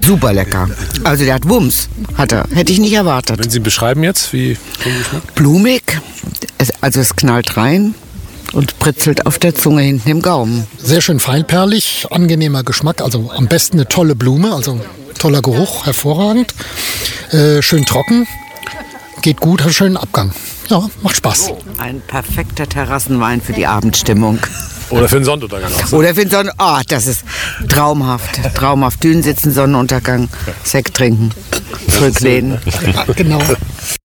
Super lecker. Also der hat Wumms, hat er. Hätte ich nicht erwartet. Wenn Sie beschreiben jetzt, wie schmeckt? Blumig, es knallt rein und britzelt auf der Zunge hinten im Gaumen. Sehr schön feinperlig, angenehmer Geschmack, also am besten eine tolle Blume, also toller Geruch, hervorragend. Schön trocken, geht gut, hat einen schönen Abgang. Ja, macht Spaß. Ein perfekter Terrassenwein für die Abendstimmung. Oder für den Sonnenuntergang. Oder für den Sonnenuntergang. Das ist traumhaft. Traumhaft. Dünen sitzen, Sonnenuntergang, Sekt trinken, zurücklehnen. Genau.